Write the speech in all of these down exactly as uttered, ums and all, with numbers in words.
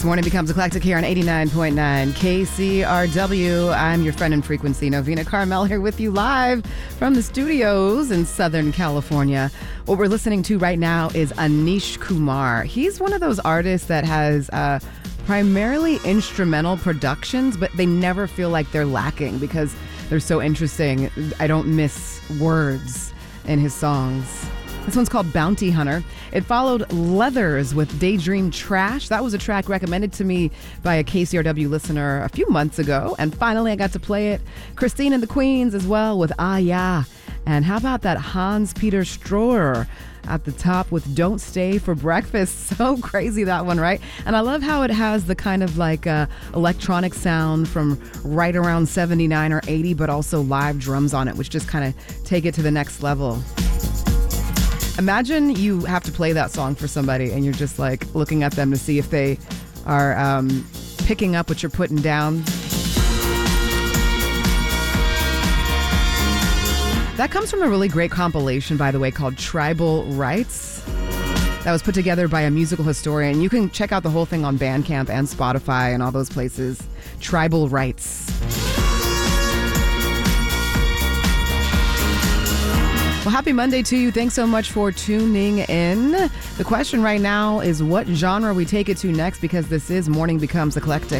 Morning Becomes Eclectic here on eighty-nine point nine K C R W. I'm your friend in frequency, Novena Carmel, here with you live from the studios in Southern California. What we're listening to right now is Anish Kumar. He's one of those artists that has uh, primarily instrumental productions, but they never feel like they're lacking because they're so interesting. I don't miss words in his songs. This one's called Bounty Hunter. It followed Leathers with Daydream Trash. That was a track recommended to me by a K C R W listener a few months ago. And finally, I got to play it. Christine and the Queens as well with Ah Ya. And how about that Hans-Peter Stroher at the top with Don't Stay for Breakfast. So crazy, that one, right? And I love how it has the kind of like uh, electronic sound from right around seventy-nine or eighty, but also live drums on it, which just kind of take it to the next level. Imagine you have to play that song for somebody and you're just like looking at them to see if they are um, picking up what you're putting down. That comes from a really great compilation, by the way, called Tribal Rights. That was put together by a musical historian. You can check out the whole thing on Bandcamp and Spotify and all those places. Tribal Rights. Well, happy Monday to you. Thanks so much for tuning in. The question right now is what genre we take it to next, because this is Morning Becomes Eclectic.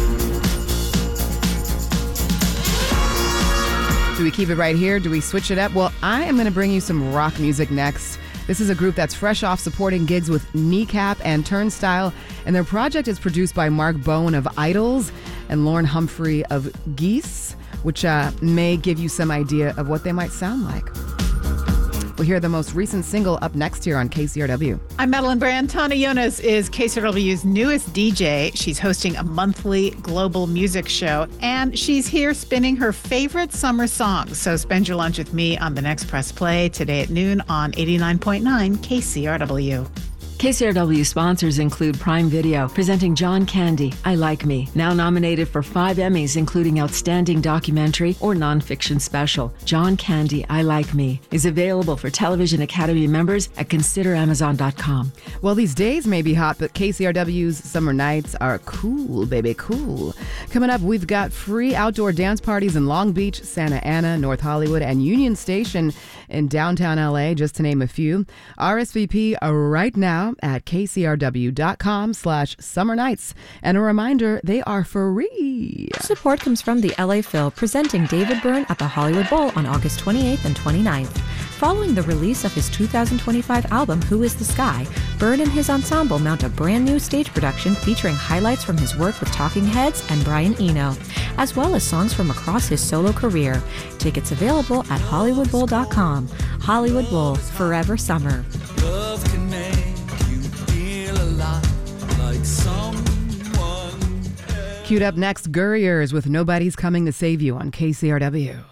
Do we keep it right here? Do we switch it up? Well, I am going to bring you some rock music next. This is a group that's fresh off supporting gigs with Kneecap and Turnstile, and their project is produced by Mark Bowen of Idols and Lauren Humphrey of Geese, which uh, may give you some idea of what they might sound like. We'll hear the most recent single up next here on K C R W. I'm Madeline Brand. Tana Jonas is K C R W's newest D J. She's hosting a monthly global music show, and she's here spinning her favorite summer songs. So spend your lunch with me on the next Press Play today at noon on eighty-nine point nine K C R W. K C R W sponsors include Prime Video, presenting John Candy, I Like Me, now nominated for five Emmys, including Outstanding Documentary or Nonfiction Special. John Candy, I Like Me is available for Television Academy members at consider amazon dot com. Well, these days may be hot, but K C R W's summer nights are cool, baby, cool. Coming up, we've got free outdoor dance parties in Long Beach, Santa Ana, North Hollywood, and Union Station in downtown L A, just to name a few. R S V P right now at kcrw.com slash summer nights. And a reminder, they are free. Support comes from the L A Phil, presenting David Byrne at the Hollywood Bowl on August twenty-eighth and twenty-ninth. Following the release of his two thousand twenty-five album, Who is the Sky, Byrne and his ensemble mount a brand new stage production featuring highlights from his work with Talking Heads and Brian Eno, as well as songs from across his solo career. Tickets available at hollywood bowl dot com. Hollywood Bowl, forever summer. Love can make you feel a lot like someone. Queued up next, Gurriers with Nobody's Coming to Save You on K C R W.